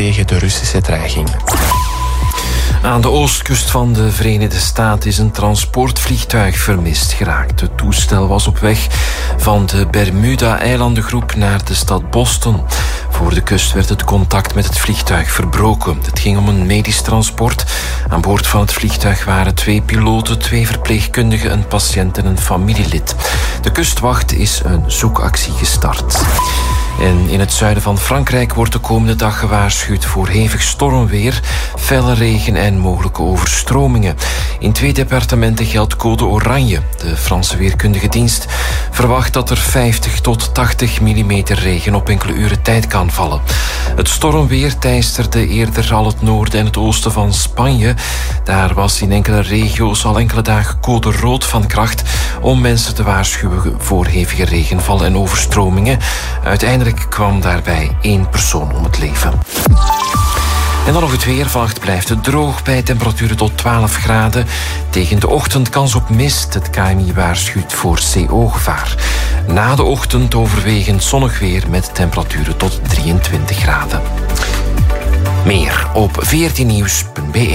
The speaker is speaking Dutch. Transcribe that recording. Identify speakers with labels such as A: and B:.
A: tegen de Russische dreiging.
B: Aan de oostkust van de Verenigde Staten is een transportvliegtuig vermist geraakt. Het toestel was op weg van de Bermuda-eilandengroep naar de stad Boston. Voor de kust werd het contact met het vliegtuig verbroken. Het ging om een medisch transport. Aan boord van het vliegtuig waren 2 piloten, 2 verpleegkundigen, een patiënt en een familielid. De kustwacht is een zoekactie gestart. En in het zuiden van Frankrijk wordt de komende dag gewaarschuwd voor hevig stormweer, felle regen en mogelijke overstromingen. In 2 departementen geldt code oranje. De Franse weerkundige dienst verwacht dat er 50 tot 80 millimeter regen op enkele uren tijd kan vallen. Het stormweer teisterde eerder al het noorden en het oosten van Spanje. Daar was in enkele regio's al enkele dagen code rood van kracht om mensen te waarschuwen voor hevige regenval en overstromingen. Uiteindelijk kwam daarbij 1 persoon om het leven. En dan nog het weer. Vannacht blijft het droog bij temperaturen tot 12 graden. Tegen de ochtend kans op mist. Het KNMI waarschuwt voor CO-gevaar. Na de ochtend overwegend zonnig weer met temperaturen tot 23 graden. Meer op 14nieuws.be.